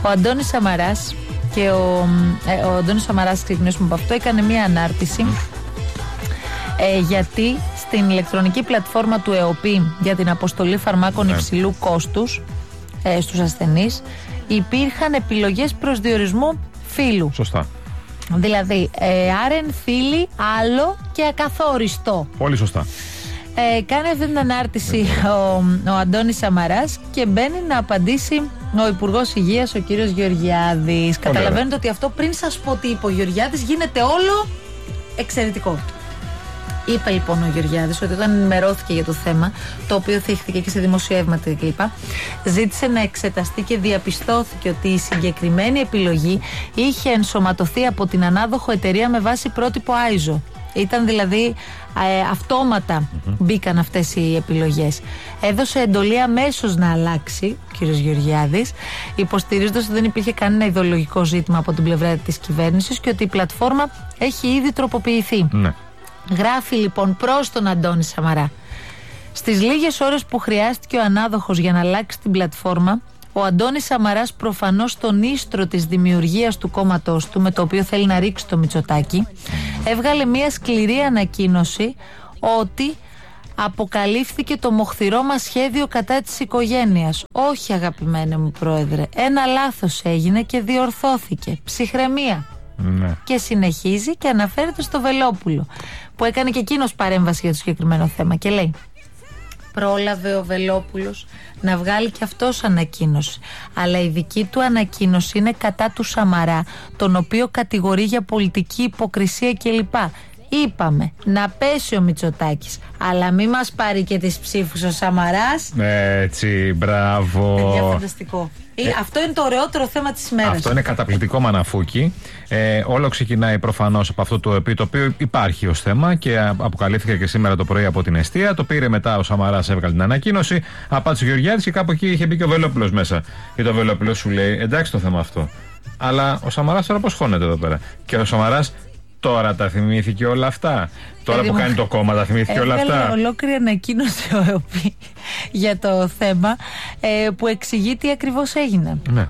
Ο Αντώνης Σαμαράς και ο Αντώνης Σαμαράς, ξεκινήσουμε από αυτό, έκανε μία ανάρτηση γιατί στην ηλεκτρονική πλατφόρμα του ΕΟΠΗ για την αποστολή φαρμάκων υψηλού κόστους στους ασθενείς υπήρχαν επιλογές προσδιορισμού φύλου. Σωστά. Δηλαδή άρεν, θήλη, άλλο και ακαθόριστο. Πολύ σωστά. Κάνει αυτή την ανάρτηση ο Αντώνης Σαμαράς και μπαίνει να απαντήσει ο Υπουργός Υγείας, ο κύριος Γεωργιάδης. Καταλαβαίνετε ότι αυτό, πριν σας πω τι είπε ο Γεωργιάδης, γίνεται όλο εξαιρετικό. Είπε λοιπόν ο Γεωργιάδης ότι όταν ενημερώθηκε για το θέμα, το οποίο θίχθηκε και σε δημοσιεύματα κλπ., ζήτησε να εξεταστεί και διαπιστώθηκε ότι η συγκεκριμένη επιλογή είχε ενσωματωθεί από την ανάδοχο εταιρεία με βάση πρότυπο ISO. Ήταν δηλαδή αυτόματα μπήκαν αυτές οι επιλογές. Έδωσε εντολή αμέσως να αλλάξει ο κ. Γεωργιάδης, υποστηρίζοντας ότι δεν υπήρχε κανένα ιδεολογικό ζήτημα από την πλευρά της κυβέρνησης και ότι η πλατφόρμα έχει ήδη τροποποιηθεί. Ναι. Γράφει λοιπόν προς τον Αντώνη Σαμαρά: στις λίγες ώρες που χρειάστηκε ο ανάδοχος για να αλλάξει την πλατφόρμα, ο Αντώνης Σαμαράς, προφανώς στον ίστρο της δημιουργίας του κόμματός του, με το οποίο θέλει να ρίξει το Μητσοτάκη, έβγαλε μια σκληρή ανακοίνωση ότι αποκαλύφθηκε το μοχθηρό μας σχέδιο κατά της οικογένειας. Όχι, αγαπημένε μου πρόεδρε, ένα λάθος έγινε και διορθώθηκε. Ψυχραιμία. Ναι. Και συνεχίζει και αναφέρεται στο Βελόπουλο, που έκανε και εκείνος παρέμβαση για το συγκεκριμένο θέμα και λέει: πρόλαβε ο Βελόπουλος να βγάλει και αυτός ανακοίνωση, αλλά η δική του ανακοίνωση είναι κατά του Σαμαρά, τον οποίο κατηγορεί για πολιτική υποκρισία κλπ. Είπαμε να πέσει ο Μητσοτάκης, αλλά μη μας πάρει και τις ψήφους ο Σαμαράς. Έτσι, μπράβο. Φανταστικό. Αυτό είναι το ωραιότερο θέμα της ημέρας. Αυτό είναι καταπληκτικό μαναφούκι. Όλο ξεκινάει προφανώς από αυτό το οποίο υπάρχει ως θέμα και αποκαλύφθηκε και σήμερα το πρωί από την εστία. Το πήρε μετά ο Σαμαράς, έβγαλε την ανακοίνωση, απάντησε ο Γεωργιάδης και κάπου εκεί είχε μπει και ο Βελόπουλος μέσα. Και το Βελόπουλος σου λέει: εντάξει το θέμα αυτό. Αλλά ο Σαμαράς τώρα πώς χώνεται εδώ πέρα. Και ο Σαμαράς τώρα τα θυμήθηκε όλα αυτά. Τώρα που κάνει το κόμμα τα θυμήθηκε όλα αυτά. Έβγαλε ολόκληρη ανακοίνωση ο ΕΟΠΗ για το θέμα που εξηγεί τι ακριβώς έγινε. Ναι.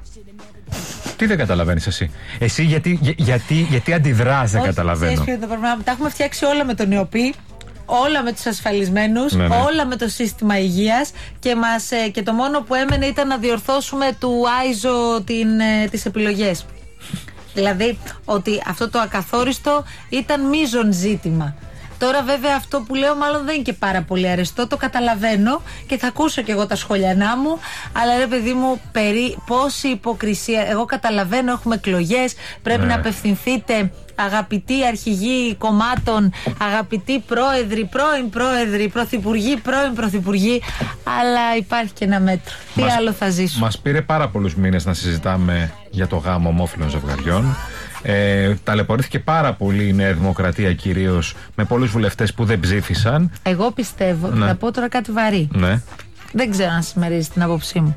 Τι δεν καταλαβαίνεις εσύ? Εσύ γιατί αντιδράς, δεν καταλαβαίνω. Τα έχουμε φτιάξει όλα με τον ΕΟΠΗ, όλα με τους ασφαλισμένους, ναι. Όλα με το σύστημα υγείας και το μόνο που έμενε ήταν να διορθώσουμε του ISO τις επιλογές. Δηλαδή ότι αυτό το ακαθόριστο ήταν μείζον ζήτημα. Τώρα βέβαια αυτό που λέω μάλλον δεν είναι και πάρα πολύ αρεστό, το καταλαβαίνω και θα ακούσω και εγώ τα σχολιανά μου, αλλά ρε παιδί μου, πόση υποκρισία. Εγώ καταλαβαίνω, έχουμε εκλογές, πρέπει να απευθυνθείτε, αγαπητοί αρχηγοί κομμάτων, αγαπητοί πρόεδροι, πρώην πρόεδροι, πρωθυπουργοί, πρώην πρωθυπουργοί, αλλά υπάρχει και ένα μέτρο. Τι άλλο θα ζήσουμε. Μας πήρε πάρα πολλούς μήνες να συζητάμε για το γάμο ομόφυλων ζευγαριών. Ταλαιπωρήθηκε πάρα πολύ η Νέα Δημοκρατία, κυρίως με πολλούς βουλευτές που δεν ψήφισαν. Εγώ πιστεύω, θα πω τώρα κάτι βαρύ. Ναι. Δεν ξέρω αν συμμερίζει την άποψή μου.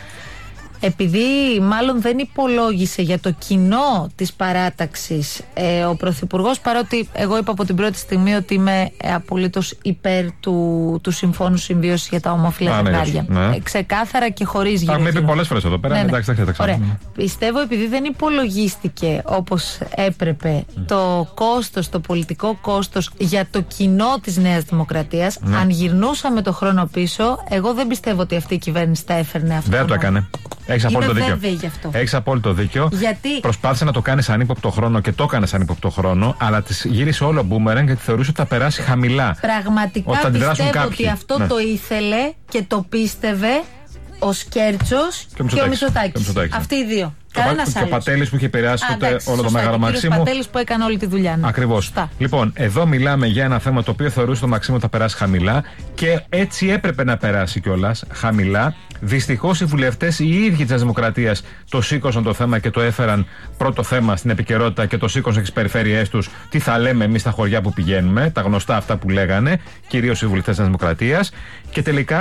Επειδή μάλλον δεν υπολόγισε για το κοινό της παράταξης ο Πρωθυπουργός, παρότι εγώ είπα από την πρώτη στιγμή ότι είμαι απολύτως υπέρ του Συμφώνου Συμβίωσης για τα ομόφυλα ζευγάρια. Ναι. Ξεκάθαρα και χωρίς γύρω. Με είπε πολλές φορές εδώ πέρα. Ναι. Εντάξει, ωραία. Πιστεύω, επειδή δεν υπολογίστηκε όπως έπρεπε το κόστος, το πολιτικό κόστος για το κοινό της Νέας Δημοκρατίας, αν γυρνούσαμε το χρόνο πίσω, εγώ δεν πιστεύω ότι αυτή η κυβέρνηση θα έφερνε αυτό. Δεν το έκανε. Έχεις απόλυτο δίκιο. Έχεις απόλυτο δίκιο. Γιατί προσπάθησε να το κάνει ανύποπτο χρόνο και το έκανε ανύποπτο χρόνο, αλλά τη γύρισε όλο μπούμεραν γιατί θεωρούσε ότι θα περάσει χαμηλά. Πραγματικά πιστεύω ότι αυτό το ήθελε και το πίστευε ο Σκέρτσος και ο Μητσοτάκης. Αυτοί οι δύο. Και ο Πατέλης που είχε επηρεάσει τότε όλο το Μέγαρο Μαξίμου. Ο Πατέλης που έκανε όλη τη δουλειά. Ναι. Ακριβώς. Λοιπόν, εδώ μιλάμε για ένα θέμα το οποίο θεωρούσε το Μαξίμου θα περάσει χαμηλά και έτσι έπρεπε να περάσει κιόλας χαμηλά. Δυστυχώς οι βουλευτές οι ίδιοι της Δημοκρατίας το σήκωσαν το θέμα και το έφεραν πρώτο θέμα στην επικαιρότητα και το σήκωσαν στις περιφέρειές τους. Τι θα λέμε εμείς στα χωριά που πηγαίνουμε, τα γνωστά αυτά που λέγανε, κυρίως οι βουλευτές της Δημοκρατίας. Και τελικά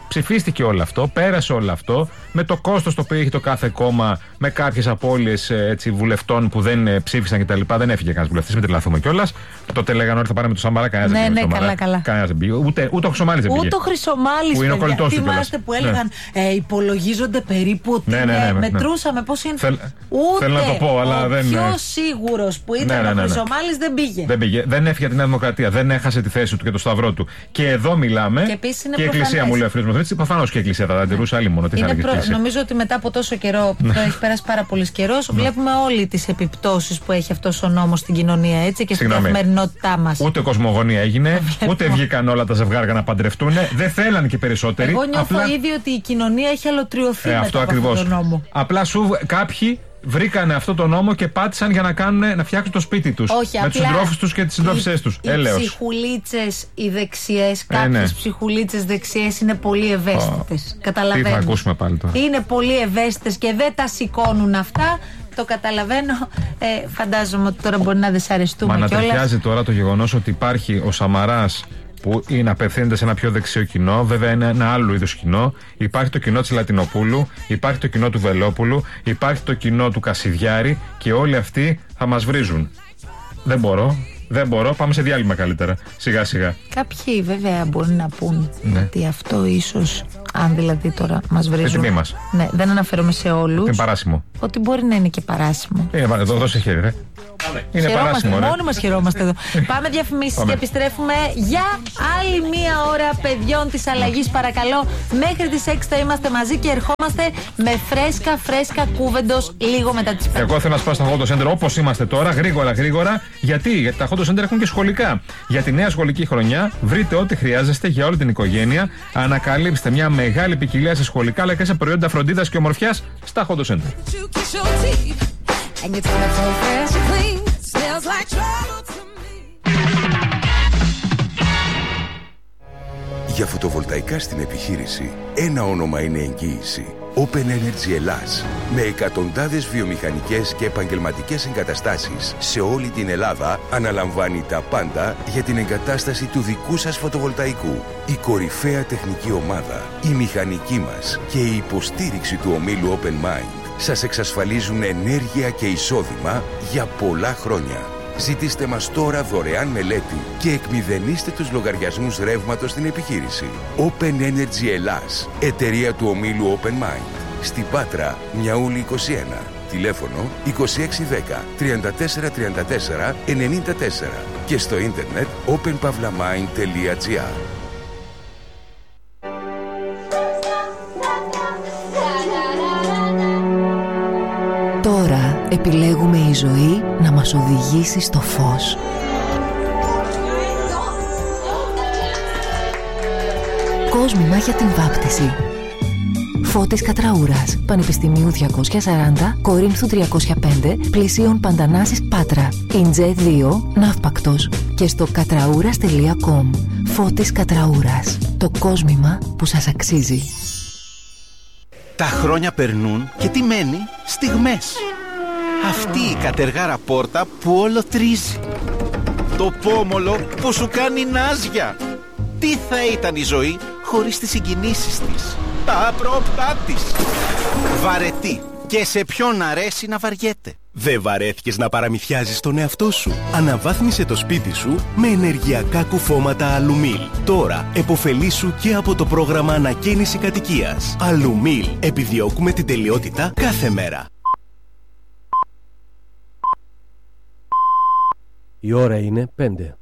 ψηφίστηκε όλο αυτό, πέρασε όλο αυτό, με το κόστος το οποίο είχε το κάθε κόμμα, με κάποιες απώλειες βουλευτών που δεν ψήφισαν κτλ. Δεν έφυγε κανένας βουλευτής, μην τρελαθούμε κιόλας. Τότε λέγανε ότι θα πάρουμε το Σαμαρά, κανένας δεν πήγε. Κανένας δεν πήγε. Ούτε ο Χρυσομάλης δεν πήγε. Ούτε ο Χρυσομάλης, που είναι ο κολλητός του. Θυμάστε που έλεγαν υπολογίζονται περίπου ότι μετρούσαμε πώς είναι. Θέλω να το πω, αλλά δεν. Ο πιο σίγουρος που ήταν ο Χρυσομάλης δεν πήγε. Δεν πήγε. Δεν έφυγε τη Νέα Δημοκρατία. Δεν έχασε τη θέση του και το σταυρό του. Και εδώ μιλάμε. Και η Εκκλησία, μου λέει ο φίλος μου. Προφανώς και η Εκκλησία θα τα αντιρούσε, άλλη μόνο. Νομίζω ότι μετά από τόσο καιρό, που έχει περάσει πάρα πολύ καιρό, βλέπουμε όλοι τις επιπτώσεις που έχει αυτός ο νόμος στην κοινωνία, έτσι, και στην καθημερινότητά μας. Ούτε κοσμογονία έγινε, ούτε βγήκαν όλα τα ζευγάρια να παντρευτούν. Δεν θέλανε και περισσότεροι. Εγώ νιώθω ήδη ότι η κοινωνία έχει αλωτριωθεί μετά από αυτόν τον νόμο. Απλά κάποιοι βρήκανε αυτό το νόμο και πάτησαν για να φτιάξουν το σπίτι τους. Με τους συντρόφους τους και τις συντρόφισσές τους. Οι ψυχουλίτσες οι δεξιές, κάποιες ψυχουλίτσες δεξιές είναι πολύ ευαίσθητες. Καταλαβαίνω. Τι θα ακούσουμε πάλι τώρα. Είναι πολύ ευαίσθητες και δεν τα σηκώνουν αυτά. Το καταλαβαίνω. Φαντάζομαι ότι τώρα μπορεί να δυσαρεστούμε κιόλας. Μα να ταιριάζει τώρα το γεγονός ότι υπάρχει ο Σαμαράς που απευθύνεται σε ένα πιο δεξιό κοινό, βέβαια είναι ένα άλλο είδος κοινό. Υπάρχει το κοινό της Λατινοπούλου, υπάρχει το κοινό του Βελόπουλου, υπάρχει το κοινό του Κασιδιάρη και όλοι αυτοί θα μας βρίζουν. Δεν μπορώ, πάμε σε διάλειμμα καλύτερα. Σιγά σιγά. Κάποιοι βέβαια μπορεί να πούν ότι αυτό ίσως, αν δηλαδή τώρα μας βρίζουν. Τιμή μας. Ναι, δεν αναφέρομαι σε όλους. Είναι παράσιμο. Ότι μπορεί να είναι και παράσιμο. Εδώ δώσε χέρι, ρε. Είναι παράσιμο, ρε. Μόνοι μας χαιρόμαστε εδώ. Πάμε διαφημίσεις και επιστρέφουμε για άλλη μία ώρα παιδιών της αλλαγής, παρακαλώ. Μέχρι τις 6 θα είμαστε μαζί και ερχόμαστε με φρέσκα κούβεντος λίγο μετά τις 5. Εγώ θέλω να σπάσω στα Hot Center όπως είμαστε τώρα, γρήγορα. Γιατί τα Hot Center έχουν και σχολικά. Για τη νέα σχολική χρονιά βρείτε ό,τι χρειάζεστε για όλη την οικογένεια. Ανακαλύψτε μια μεγάλη ποικιλία σε σχολικά αλλά και σε προϊόντα φροντίδας και ομορφιάς στα Hot Center. Για φωτοβολταϊκά στην επιχείρηση, ένα όνομα είναι εγγύηση. Open Energy Ελλάς. Με εκατοντάδες βιομηχανικές και επαγγελματικές εγκαταστάσεις σε όλη την Ελλάδα, αναλαμβάνει τα πάντα για την εγκατάσταση του δικού σας φωτοβολταϊκού. Η κορυφαία τεχνική ομάδα, η μηχανική μας και η υποστήριξη του ομίλου Open Mind σας εξασφαλίζουν ενέργεια και εισόδημα για πολλά χρόνια. Ζητήστε μας τώρα δωρεάν μελέτη και εκμηδενίστε τους λογαριασμούς ρεύματος στην επιχείρηση. Open Energy Ελλάς, εταιρεία του ομίλου Open Mind. Στην Πάτρα, Μιαούλη 21. Τηλέφωνο 2610 3434 94 και στο ίντερνετ openpavlamind.gr. Τώρα επιλέγουμε η ζωή να μας οδηγήσει στο φως. Κόσμημα για την βάπτιση. Φώτης Κατραούρας, Πανεπιστημίου 240, Κορίνθου 305, πλησίων Παντανάσης Πάτρα. Ιντζέ 2, Ναύπακτος. Και στο κατραούρας.com. Φώτης Κατραούρας. Το κόσμημα που σας αξίζει. Τα χρόνια περνούν και τι μένει? Στιγμές. Αυτή η κατεργάρα πόρτα που όλο τρίζει. Το πόμολο που σου κάνει νάζια. Τι θα ήταν η ζωή χωρίς τις συγκινήσεις της, τα απρόπτά της. Βαρετή. Και σε ποιον αρέσει να βαριέται. Δεν βαρέθηκες να παραμυθιάζεις τον εαυτό σου? Αναβάθμισε το σπίτι σου με ενεργειακά κουφώματα Αλουμίλ. Τώρα επωφελήσου και από το πρόγραμμα ανακαίνιση κατοικίας. Αλουμίλ. Επιδιώκουμε την τελειότητα κάθε μέρα. Η ώρα είναι 5.